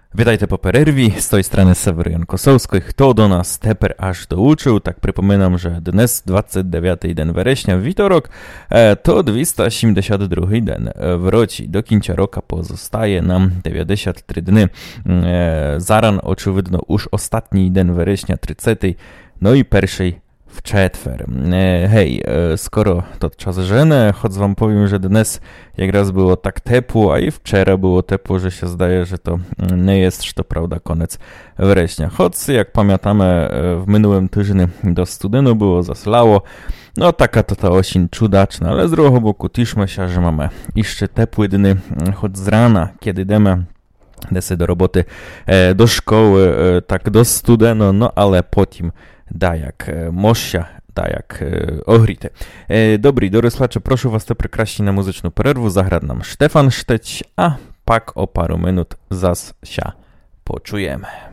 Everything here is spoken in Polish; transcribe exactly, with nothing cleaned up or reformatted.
Witajte po перерві, з тої сторони Север Янкосовський. Хто до нас тепер аж доучив, так припоминам, що днес двадцять дев'ятий день вересня, вівторок, то двісті сімдесят другий день в році. До кінця року позостає нам дев'яносто три дні. Зараз, очевидно, уж ostatni день вересня, тридцятий, no i перший w четвер. Hej, skoro to czas żenę, choć wam powiem, że dnes jak raz było tak ciepło, a i wczoraj było ciepło, że się zdaje, że to nie jest, że to prawda, koniec września. Choć, jak pamiętamy, w minionym tygodniu do studenu było zaslało, no taka to ta oseń cudaczna, ale z drugiego boku cieszmy się, że mamy jeszcze ciepłe dni, choć z rana, kiedy idziemy desy do roboty, do szkoły, tak do studenu, no ale potem da jak mosia, da jak ogryte. Dobry, dorosłacze, proszę was te prekraści na muzyczną przerwę, zagrać nam Stefan Szteć, a pak o paru minut zas się poczujemy.